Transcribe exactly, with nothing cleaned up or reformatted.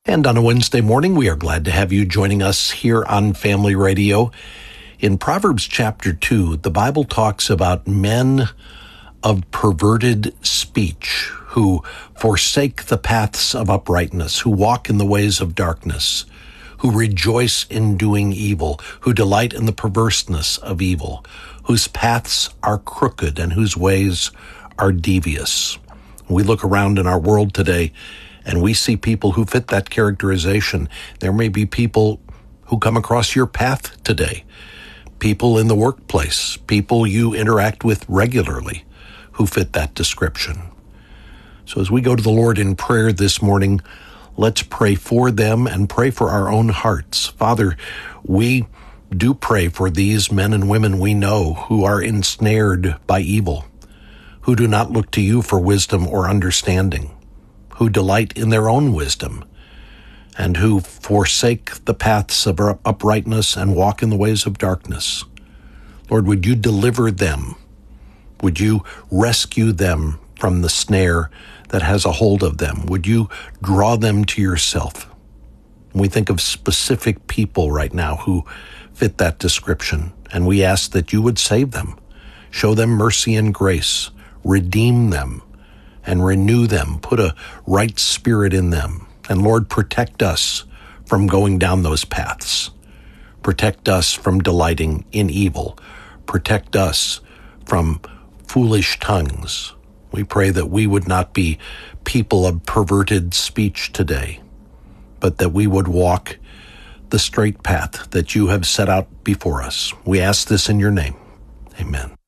And on a Wednesday morning, we are glad to have you joining us here on Family Radio. In Proverbs chapter two, the Bible talks about men of perverted speech who forsake the paths of uprightness, who walk in the ways of darkness, who rejoice in doing evil, who delight in the perverseness of evil, whose paths are crooked and whose ways are devious. We look around in our world today and we see people who fit that characterization. There may be people who come across your path today, people in the workplace, people you interact with regularly who fit that description. So as we go to the Lord in prayer this morning, let's pray for them and pray for our own hearts. Father, we do pray for these men and women we know who are ensnared by evil, who do not look to you for wisdom or understanding, who delight in their own wisdom, and who forsake the paths of uprightness and walk in the ways of darkness. Lord, would you deliver them? Would you rescue them from the snare that has a hold of them? Would you draw them to yourself? We think of specific people right now who fit that description, and we ask that you would save them, show them mercy and grace, redeem them, and renew them, put a right spirit in them. And Lord, protect us from going down those paths. Protect us from delighting in evil. Protect us from foolish tongues. We pray that we would not be people of perverted speech today, but that we would walk the straight path that you have set out before us. We ask this in your name. Amen.